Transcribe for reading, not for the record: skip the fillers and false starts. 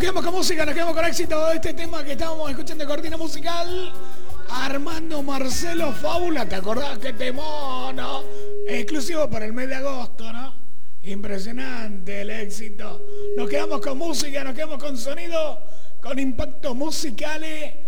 quedamos con música, nos quedamos con éxito de este tema que estábamos escuchando de cortina musical. Armando Marcelo Fábula, ¿te acordás qué temón, no? Exclusivo para el mes de agosto, ¿no? Impresionante el éxito. Nos quedamos con música, nos quedamos con sonido, con impactos musicales.